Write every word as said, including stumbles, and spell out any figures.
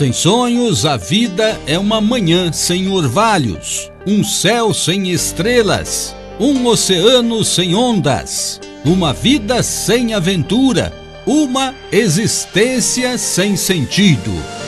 Sem sonhos, a vida é uma manhã sem orvalhos, um céu sem estrelas, um oceano sem ondas, uma vida sem aventura, uma existência sem sentido.